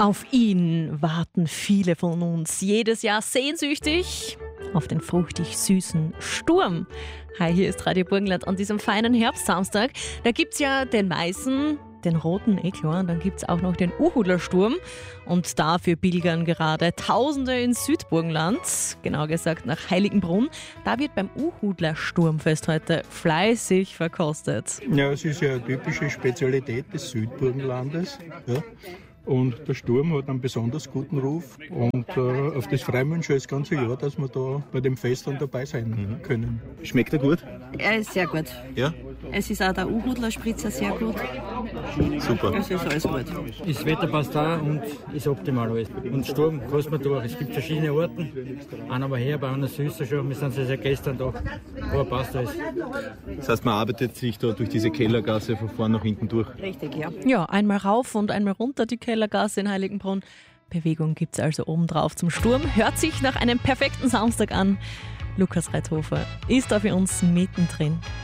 Auf ihn warten viele von uns jedes Jahr sehnsüchtig auf den fruchtig süßen Sturm. Hi, hier ist Radio Burgenland an diesem feinen Herbstsamstag. Da gibt's ja den Weißen, den Roten, klar, und dann gibt's auch noch den Uhudlersturm. Und dafür pilgern gerade Tausende ins Südburgenland, genau gesagt nach Heiligenbrunn. Da wird beim Uhudlersturmfest heute fleißig verkostet. Ja, es ist ja eine typische Spezialität des Südburgenlandes. Ja. Und der Sturm hat einen besonders guten Ruf und auf das freuen wir uns schon das ganze Jahr, dass wir da bei dem Fest dann dabei sein können. Schmeckt er gut? Er ist sehr gut. Ja? Es ist auch der Uhudlerspritzer sehr gut. Super. Es ist alles gut. Das Wetter passt da und ist optimal alles. Und Sturm kostet man durch. Es gibt verschiedene Orten. Einer war herb, einer süßer schon. Wir sind seit gestern da. Aber passt alles. Das heißt, man arbeitet sich da durch diese Kellergasse von vorn nach hinten durch. Richtig, ja. Ja, einmal rauf und einmal runter die Kellergasse in Heiligenbrunn. Bewegung gibt's also obendrauf zum Sturm. Hört sich nach einem perfekten Samstag an. Lukas Reithofer ist da für uns mittendrin.